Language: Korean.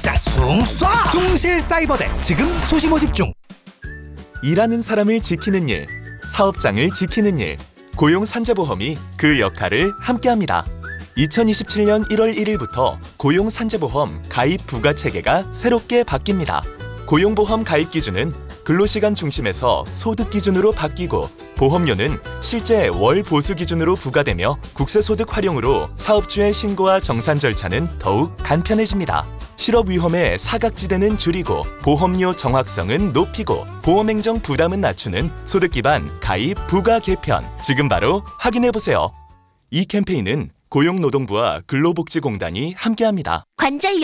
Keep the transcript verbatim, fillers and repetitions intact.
자, 숭쏴! 숭실사이버대 지금 수시 모집 중. 일하는 사람을 지키는 일, 사업장을 지키는 일, 고용산재보험이 그 역할을 함께합니다. 이천이십칠 년 일월 일일부터 고용산재보험 가입 부과체계가 새롭게 바뀝니다. 고용보험 가입 기준은 근로시간 중심에서 소득 기준으로 바뀌고 보험료는 실제 월 보수 기준으로 부과되며 국세소득 활용으로 사업주의 신고와 정산 절차는 더욱 간편해집니다. 실업 위험의 사각지대는 줄이고 보험료 정확성은 높이고 보험행정 부담은 낮추는 소득 기반 가입 부과 개편, 지금 바로 확인해보세요. 이 캠페인은 고용노동부와 근로복지공단이 함께합니다. 관절